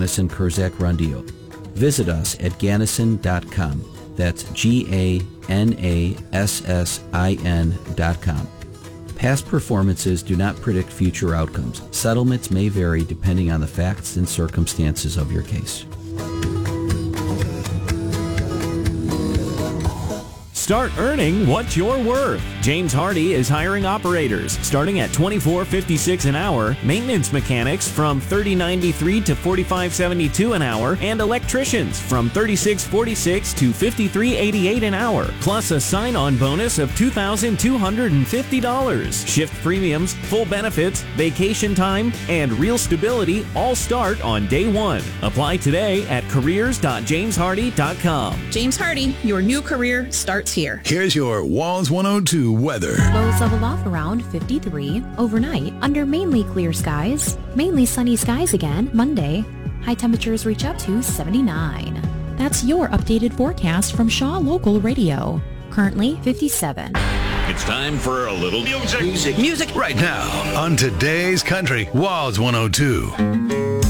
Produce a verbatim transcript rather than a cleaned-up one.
Gannison Kurzak Rondeau. Visit us at gannison dot com. That's G A N A S S I N dot com. Past performances do not predict future outcomes. Settlements may vary depending on the facts and circumstances of your case. Start earning what you're worth. James Hardy is hiring operators starting at twenty-four dollars and fifty-six cents an hour, maintenance mechanics from thirty dollars and ninety-three cents to forty-five dollars and seventy-two cents an hour, and electricians from thirty-six dollars and forty-six cents to fifty-three dollars and eighty-eight cents an hour, plus a sign-on bonus of two thousand two hundred fifty dollars. Shift premiums, full benefits, vacation time, and real stability all start on day one. Apply today at careers dot james hardy dot com. James Hardy, your new career starts here. Here's your Walls one oh two weather. Lows level off around fifty-three. Overnight, under mainly clear skies. Mainly sunny skies again Monday. High temperatures reach up to seventy-nine. That's your updated forecast from Shaw Local Radio. Currently fifty-seven. It's time for a little music. Music. Music right now on today's Country Walls one oh two.